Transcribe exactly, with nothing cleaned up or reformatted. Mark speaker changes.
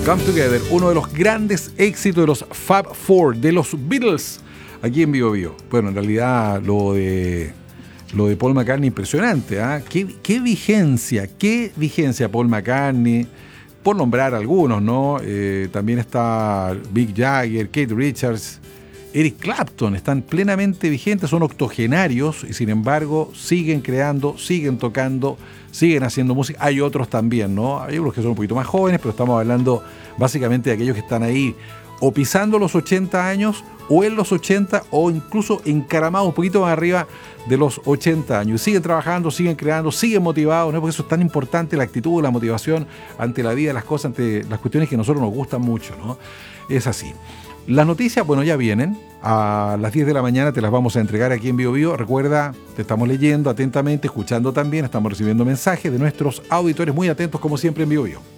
Speaker 1: Come Together, uno de los grandes éxitos de los Fab Four, de los Beatles, aquí en Bio Bio. Bueno, en realidad lo de lo de Paul McCartney impresionante, ¿eh? ¿Qué, qué vigencia, qué vigencia Paul McCartney, por nombrar algunos, ¿no? Eh, también está Mick Jagger, Keith Richards, Eric Clapton, están plenamente vigentes, son octogenarios y sin embargo siguen creando, siguen tocando, siguen haciendo música. Hay otros también, ¿no? Hay unos que son un poquito más jóvenes, pero estamos hablando básicamente de aquellos que están ahí o pisando los ochenta años o en los ochenta o incluso encaramados un poquito más arriba de los ochenta años. Siguen trabajando, siguen creando, siguen motivados, ¿no? Porque eso es tan importante, la actitud, la motivación ante la vida, las cosas, ante las cuestiones que a nosotros nos gustan mucho, ¿no? Es así. Las noticias, bueno, ya vienen. A las diez de la mañana te las vamos a entregar aquí en Bio Bio. Recuerda, te estamos leyendo atentamente, escuchando también. Estamos recibiendo mensajes de nuestros auditores muy atentos, como siempre, en Bio Bio.